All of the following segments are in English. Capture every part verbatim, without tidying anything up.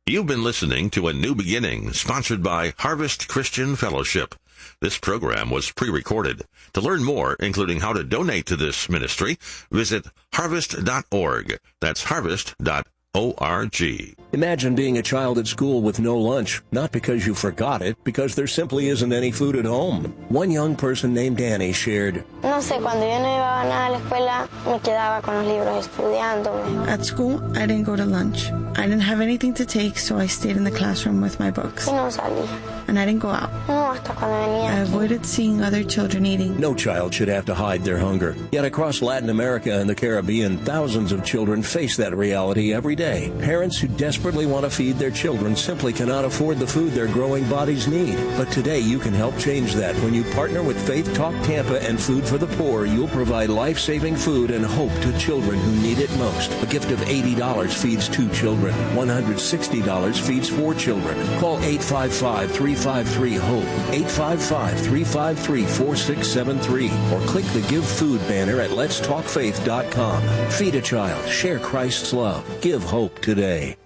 You've been listening to A New Beginning, sponsored by Harvest Christian Fellowship. This program was pre-recorded. To learn more, including how to donate to this ministry, visit harvest dot org. That's harvest dot org. Imagine being a child at school with no lunch, not because you forgot it, because there simply isn't any food at home. One young person named Annie shared, No sé, cuando yo no iba nada a la escuela, me quedaba con los libros estudiando. At school, I didn't go to lunch. I didn't have anything to take, so I stayed in the classroom with my books. Y no salí. And I didn't go out. No, hasta cuando venía I aquí. avoided seeing other children eating. no child should have to hide their hunger. Yet across Latin America and the Caribbean, thousands of children face that reality every day. Parents who desperately want to feed their children simply cannot afford the food their growing bodies need. But today you can help change that. When you partner with Faith Talk Tampa and Food for the Poor, you'll provide life-saving food and hope to children who need it most. A gift of eighty dollars feeds two children. one hundred sixty dollars feeds four children. Call eight five five, three five three, HOPE, eight five five, three five three, four six seven three, or click the Give Food banner at lets talk faith dot com. Feed a child. Share Christ's love. Give hope today.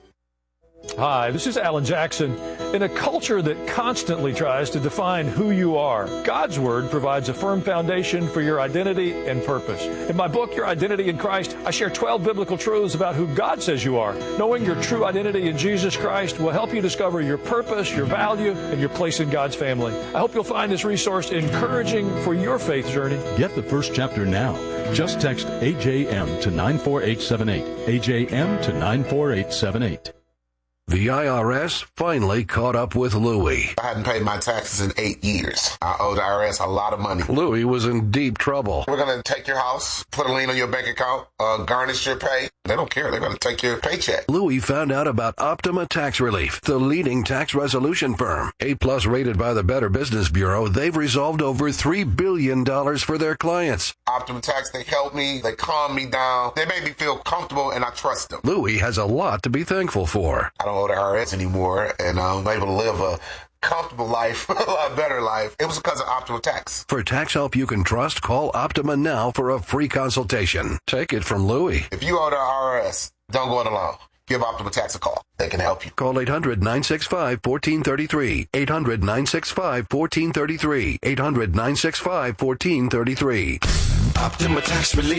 Hi, this is Alan Jackson. In a culture that constantly tries to define who you are, God's Word provides a firm foundation for your identity and purpose. In my book, Your Identity in Christ, I share twelve biblical truths about who God says you are. Knowing your true identity in Jesus Christ will help you discover your purpose, your value, and your place in God's family. I hope you'll find this resource encouraging for your faith journey. Get the first chapter now. Just text A J M to nine four eight seven eight. A J M to nine four eight seven eight. The I R S finally caught up with Louie. I hadn't paid my taxes in eight years. I owe the I R S a lot of money. Louie was in deep trouble. We're going to take your house, put a lien on your bank account, uh, garnish your pay. They don't care. They're going to take your paycheck. Louie found out about Optima Tax Relief, the leading tax resolution firm. A-plus rated by the Better Business Bureau, they've resolved over three billion dollars for their clients. Optima Tax, they help me. They calm me down. They make me feel comfortable, and I trust them. Louie has a lot to be thankful for. I don't owe the I R S anymore, and I'm able to live a comfortable life, a lot better life. It was because of Optima Tax. For tax help you can trust, call Optima now for a free consultation. Take it from Louie. If you owe the I R S, don't go it alone. Give Optima Tax a call. They can help you. Call eight hundred, nine six five, one four three three. eight hundred, nine six five, one four three three. eight hundred, nine six five, one four three three. Optima Tax Relief.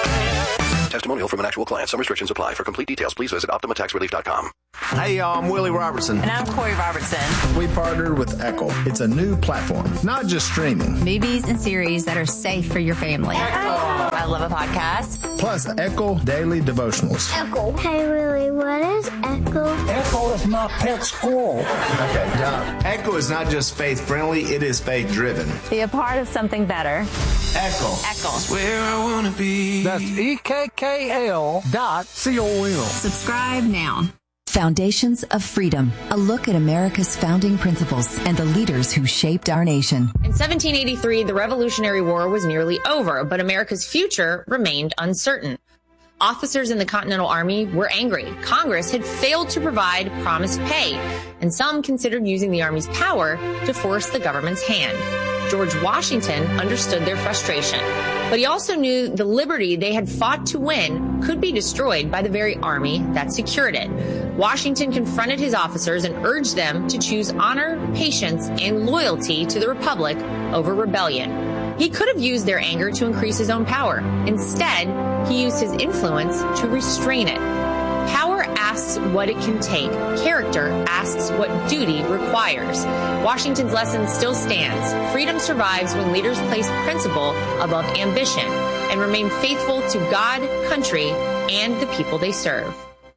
Testimonial from an actual client. Some restrictions apply. For complete details, please visit optima tax relief dot com. Hey, y'all, I'm Willie Robertson. And I'm Corey Robertson. We partnered with Echo. It's a new platform, not just streaming. Movies and series that are safe for your family. Echo. I love a podcast. Plus, Echo Daily Devotionals. Echo. Hey, Willie, what is Echo? Echo is my pet squirrel. Okay, Doc. Echo is not just faith-friendly, it is faith-driven. Be a part of something better. Echo. Echo. It's where I want to be. That's E K K L dot C O M. Subscribe now. Foundations of Freedom, a look at America's founding principles and the leaders who shaped our nation. In seventeen eighty-three, the Revolutionary War was nearly over, but America's future remained uncertain. Officers in the Continental Army were angry. Congress had failed to provide promised pay, and some considered using the Army's power to force the government's hand. George Washington understood their frustration, but he also knew the liberty they had fought to win could be destroyed by the very army that secured it. Washington confronted his officers and urged them to choose honor, patience, and loyalty to the Republic over rebellion. He could have used their anger to increase his own power. Instead, he used his influence to restrain it. Power asks what it can take. Character asks what duty requires. Washington's lesson still stands. Freedom survives when leaders place principle above ambition and remain faithful to God, country, and the people they serve.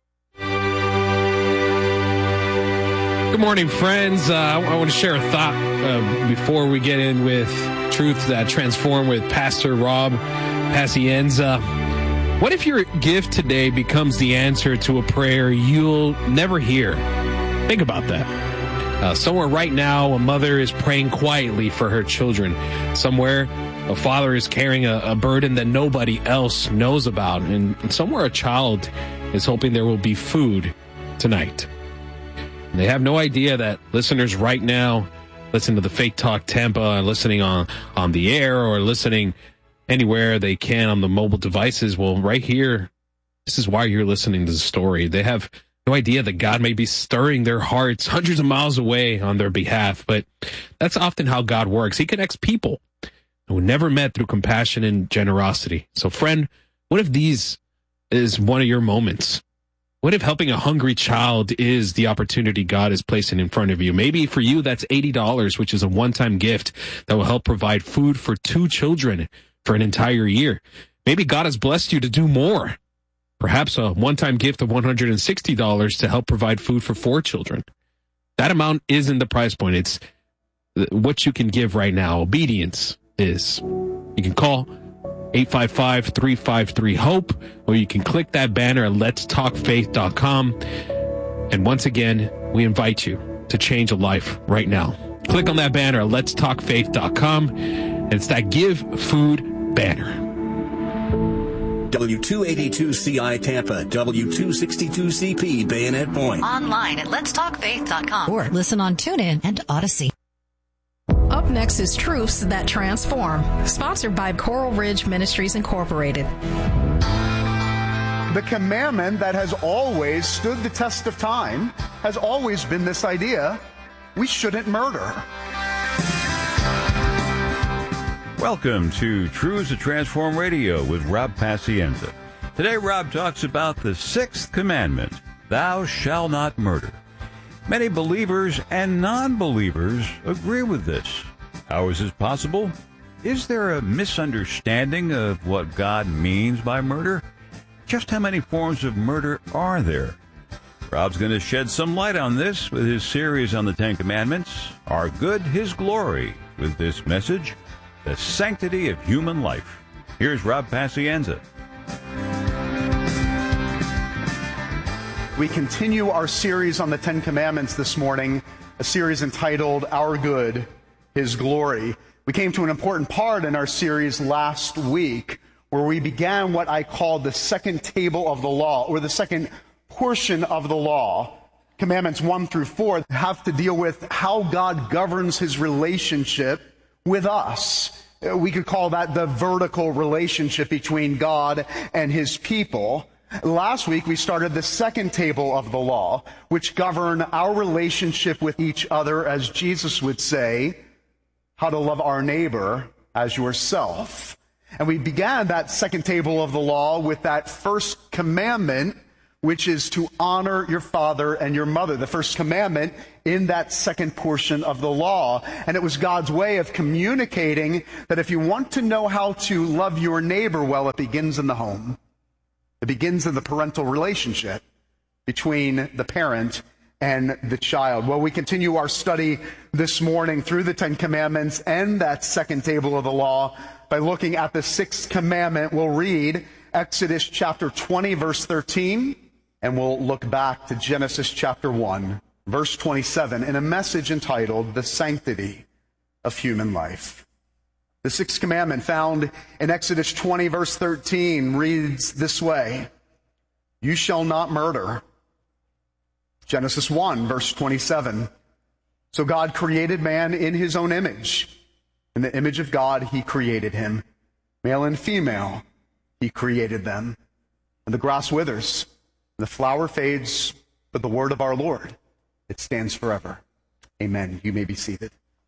Good morning, friends. Uh, I want to share a thought uh, before we get in with Truth That Transform with Pastor Rob Pacienza. What if your gift today becomes the answer to a prayer you'll never hear? Think about that. Uh, somewhere right now, a mother is praying quietly for her children. Somewhere, a father is carrying a, a burden that nobody else knows about. And, and somewhere, a child is hoping there will be food tonight. And they have no idea that listeners right now listen to the Faith Talk Tampa, listening on, on the air or listening anywhere they can on the mobile devices. Well, right here, this is why you're listening to the story. They have No idea that God may be stirring their hearts hundreds of miles away on their behalf, but that's often how God works. He connects people who never met through compassion and generosity. So, friend, what if these is one of your moments? What if helping a hungry child is the opportunity God is placing in front of you? Maybe for you, that's eighty dollars, which is a one-time gift that will help provide food for two children for an entire year. Maybe God has blessed you to do more. Perhaps a one-time gift of one hundred sixty dollars to help provide food for four children. That amount isn't the price point. It's what you can give right now. Obedience is. You can call eight five five, three five three, HOPE, or you can click that banner at lets talk faith dot com. And once again, we invite you to change a life right now. Click on that banner at lets talk faith dot com, and it's that Give Food banner. W two eighty-two C I Tampa, W two sixty-two C P Bayonet Point. Online at lets talk faith dot com or listen on TuneIn and Odyssey. Up next is Truths That Transform, sponsored by Coral Ridge Ministries Incorporated. The commandment that has always stood the test of time has always been this idea: we shouldn't murder. Welcome to Truths That Transform Radio with Rob Pacienza. Today, Rob talks about the sixth commandment, thou shalt not murder. Many believers and non-believers agree with this. How is this possible? Is there a misunderstanding of what God means by murder? Just how many forms of murder are there? Rob's going to shed some light on this with his series on the Ten Commandments, Our Good, His Glory, with this message, the sanctity of human life. Here's Rob Pacienza. We continue our series on the Ten Commandments this morning, a series entitled Our Good, His Glory. We came to an important part in our series last week where we began what I call the second table of the law, or the second portion of the law. Commandments one through four have to deal with how God governs his relationship with us. We could call that the vertical relationship between God and his people. Last week, we started the second table of the law, which govern our relationship with each other, as Jesus would say, how to love our neighbor as yourself. And we began that second table of the law with that first commandment, which is to honor your father and your mother, the first commandment in that second portion of the law. And it was God's way of communicating that if you want to know how to love your neighbor well, it begins in the home. It begins in the parental relationship between the parent and the child. Well, we continue our study this morning through the Ten Commandments and that second table of the law by looking at the sixth commandment. We'll read Exodus chapter twenty, verse thirteen. And we'll look back to Genesis chapter one, verse twenty-seven, in a message entitled, The Sanctity of Human Life. The sixth commandment found in Exodus twenty, verse thirteen, reads this way: You shall not murder. Genesis one, verse twenty-seven. So God created man in his own image. In the image of God, he created him. Male and female, he created them. And the grass withers, the flower fades, but the word of our Lord, it stands forever. Amen. You may be seated.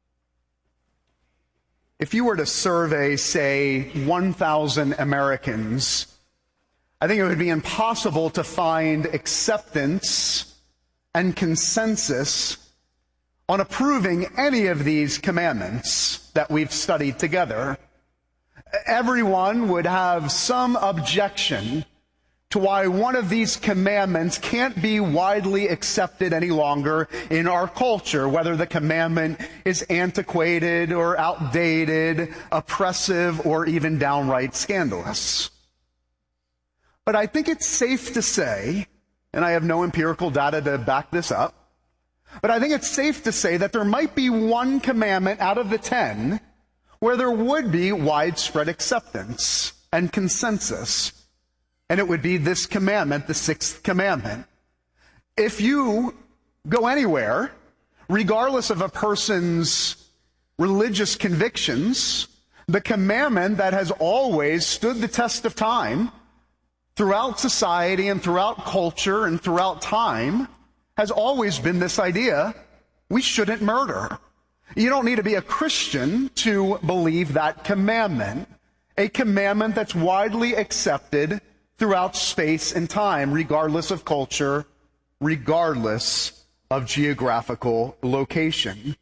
If you were to survey, say, one thousand Americans, I think it would be impossible to find acceptance and consensus on approving any of these commandments that we've studied together. Everyone would have some objection to why one of these commandments can't be widely accepted any longer in our culture, whether the commandment is antiquated or outdated, oppressive, or even downright scandalous. But I think it's safe to say, and I have no empirical data to back this up, but I think it's safe to say that there might be one commandment out of the ten where there would be widespread acceptance and consensus. And it would be this commandment, the sixth commandment. If you go anywhere, regardless of a person's religious convictions, the commandment that has always stood the test of time throughout society and throughout culture and throughout time has always been this idea: we shouldn't murder. You don't need to be a Christian to believe that commandment, a commandment that's widely accepted throughout space and time, regardless of culture, regardless of geographical location.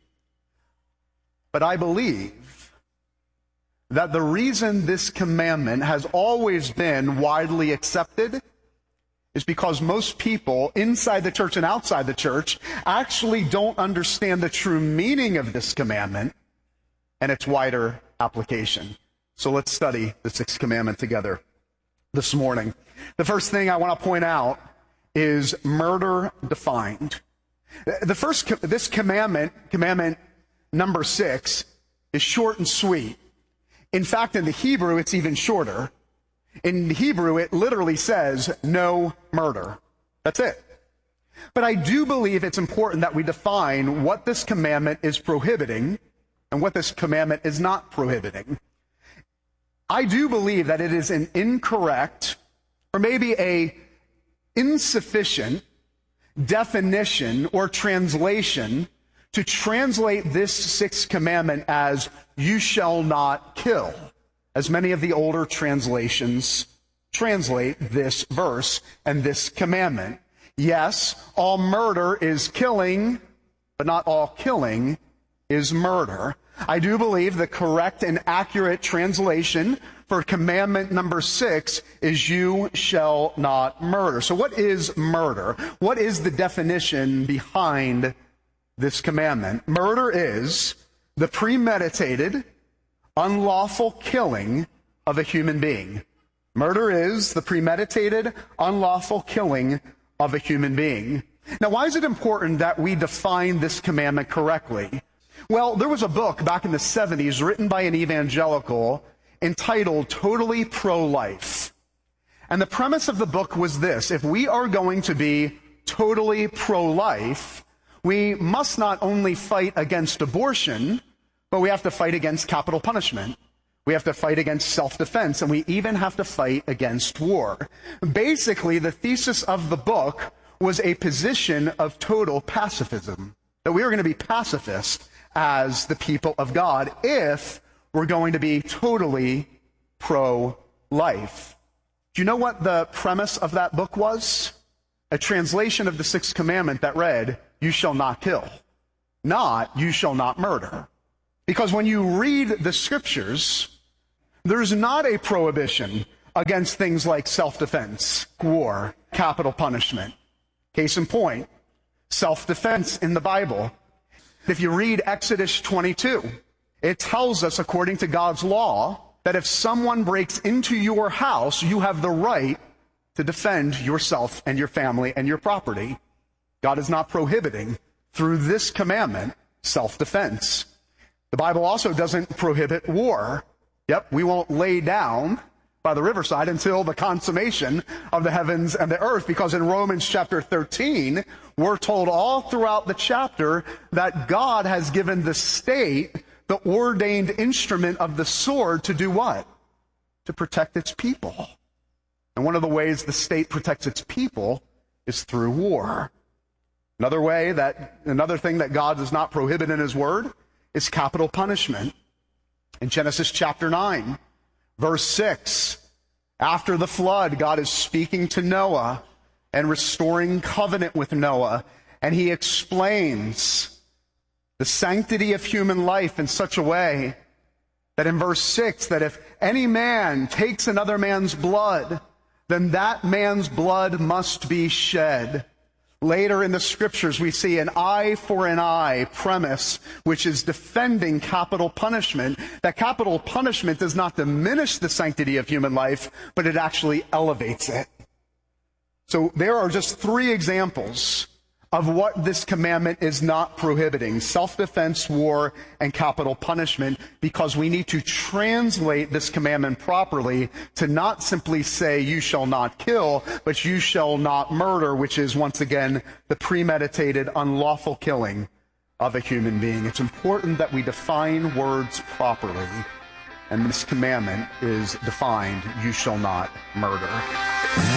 But I believe that the reason this commandment has always been widely accepted is because most people inside the church and outside the church actually don't understand the true meaning of this commandment and its wider application. So let's study the sixth commandment together this morning. The first thing I want to point out is murder defined. The first, this commandment, commandment number six, is short and sweet. In fact, in the Hebrew, it's even shorter. In Hebrew, it literally says, no murder. That's it. But I do believe it's important that we define what this commandment is prohibiting and what this commandment is not prohibiting. I do believe that it is an incorrect, or maybe a insufficient definition or translation to translate this sixth commandment as, you shall not kill, as many of the older translations translate this verse and this commandment. Yes, all murder is killing, but not all killing is murder. I do believe the correct and accurate translation for commandment number six is, you shall not murder. So what is murder? What is the definition behind this commandment? Murder is the premeditated, unlawful killing of a human being. Murder is the premeditated, unlawful killing of a human being. Now, why is it important that we define this commandment correctly? Well, there was a book back in the seventies written by an evangelical entitled Totally Pro-Life. And the premise of the book was this: if we are going to be totally pro-life, we must not only fight against abortion, but we have to fight against capital punishment. We have to fight against self-defense, and we even have to fight against war. Basically, the thesis of the book was a position of total pacifism, that we were going to be pacifist as the people of God if we're going to be totally pro-life. Do you know what the premise of that book was? A translation of the sixth commandment that read, you shall not kill, not you shall not murder. Because when you read the scriptures, there's not a prohibition against things like self-defense, war, capital punishment. Case in point, self-defense in the Bible. If you read Exodus twenty-two, it tells us, according to God's law, that if someone breaks into your house, you have the right to defend yourself and your family and your property. God is not prohibiting, through this commandment, self-defense. The Bible also doesn't prohibit war. Yep, we won't lay down by the riverside until the consummation of the heavens and the earth, because in Romans chapter thirteen, we're told all throughout the chapter that God has given the state the ordained instrument of the sword to do what? To protect its people. And one of the ways the state protects its people is through war. Another way that, another thing that God does not prohibit in His Word is capital punishment. In Genesis chapter nine, verse six, after the flood, God is speaking to Noah and restoring covenant with Noah, and He explains the sanctity of human life in such a way that in verse six, that if any man takes another man's blood, then that man's blood must be shed. Later in the scriptures, we see an eye for an eye premise, which is defending capital punishment. That capital punishment does not diminish the sanctity of human life, but it actually elevates it. So there are just three examples of what this commandment is not prohibiting: self-defense, war, and capital punishment, because we need to translate this commandment properly to not simply say, you shall not kill, but you shall not murder, which is, once again, the premeditated, unlawful killing of a human being. It's important that we define words properly, and this commandment is defined, you shall not murder.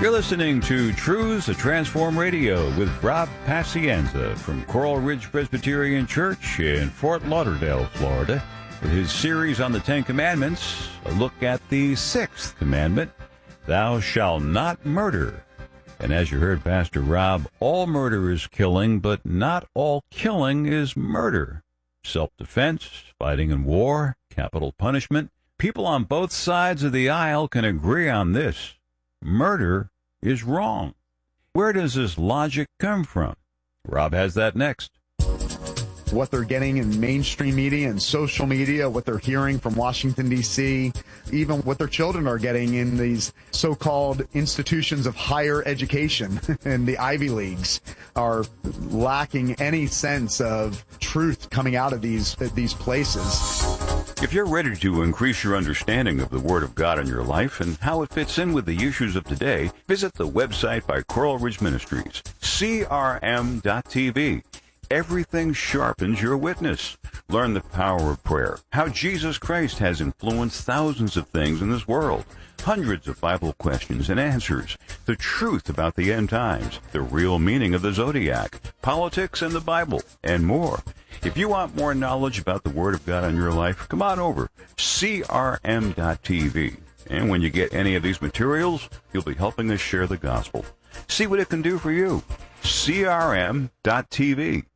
You're listening to Truths That Transform Radio with Rob Pacienza from Coral Ridge Presbyterian Church in Fort Lauderdale, Florida, with his series on the Ten Commandments, a look at the sixth commandment, thou shalt not murder. And as you heard Pastor Rob, all murder is killing, but not all killing is murder. Self-defense, fighting in war, capital punishment. People on both sides of the aisle can agree on this. Murder is wrong. Where does this logic come from? Rob has that next. What they're getting in mainstream media and social media, what they're hearing from Washington, D C, even what their children are getting in these so-called institutions of higher education and the Ivy Leagues are lacking any sense of truth coming out of these, these places. If you're ready to increase your understanding of the Word of God in your life and how it fits in with the issues of today, visit the website by Coral Ridge Ministries, C R M dot T V. Everything sharpens your witness. Learn the power of prayer, how Jesus Christ has influenced thousands of things in this world, hundreds of Bible questions and answers, the truth about the end times, the real meaning of the zodiac, politics and the Bible, and more. If you want more knowledge about the Word of God in your life, come on over, C R M dot T V. And when you get any of these materials, you'll be helping us share the gospel. See what it can do for you. C R M dot T V.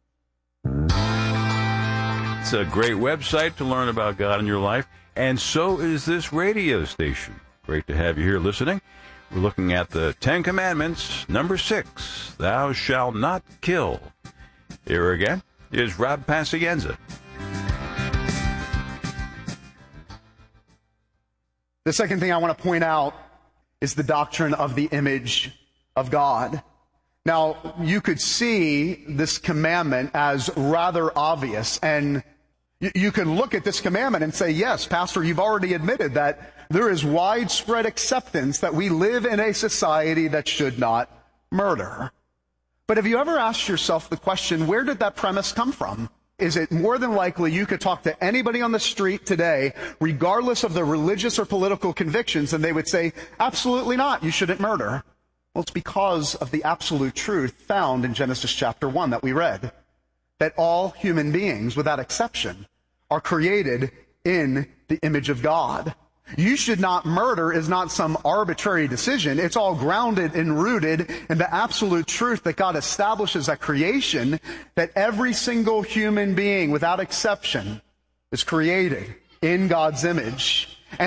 It's a great website to learn about God in your life, and so is this radio station. Great to have you here listening. We're looking at the Ten Commandments, number six, thou shalt not kill. Here again is Rob Pacienza. The second thing I want to point out is the doctrine of the image of God. Now, you could see this commandment as rather obvious, and you could look at this commandment and say, yes, Pastor, you've already admitted that there is widespread acceptance that we live in a society that should not murder. But have you ever asked yourself the question, where did that premise come from? Is it more than likely you could talk to anybody on the street today, regardless of their religious or political convictions, and they would say, absolutely not, you shouldn't murder. Well, it's because of the absolute truth found in Genesis chapter one that we read, that all human beings, without exception, are created in the image of God. You should not murder is not some arbitrary decision. It's all grounded and rooted in the absolute truth that God establishes at creation, that every single human being, without exception, is created in God's image.